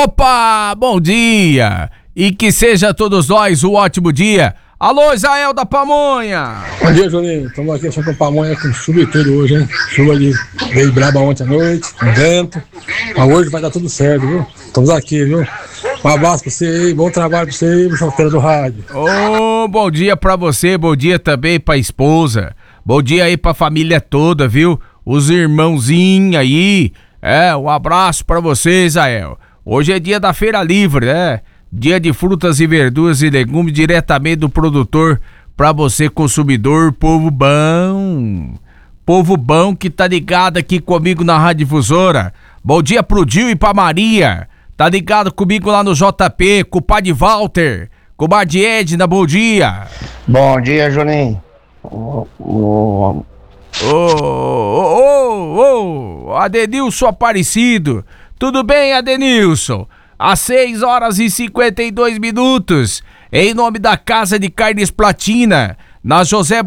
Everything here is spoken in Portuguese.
Opa, bom dia! E que seja a todos nós um ótimo dia. Alô, Israel da Pamonha! Bom dia, Juninho. Estamos aqui achando com pamonha com chuva e tudo hoje, hein? Chuva ali veio braba ontem à noite, com vento. Mas hoje vai dar tudo certo, viu? Estamos aqui, viu? Um abraço pra você aí, bom trabalho pra você aí, chofereiro do rádio. Ô, bom dia pra você, bom dia também pra esposa. Bom dia aí pra família toda, viu? Os irmãozinhos aí. Um abraço pra você, Israel. Hoje é dia da Feira Livre, né? Dia de frutas e verduras e legumes diretamente do produtor pra você, consumidor, povo bom. Povo bom que tá ligado aqui comigo na Rádio Difusora. Bom dia pro Dil e pra Maria. Tá ligado comigo lá no JP, com o Padre Walter, com o Padre Edna, bom dia. Bom dia, Juninho. Adenilson Aparecido. Tudo bem, Adenilson? Às 6h52, em nome da Casa de Carnes Platina, na José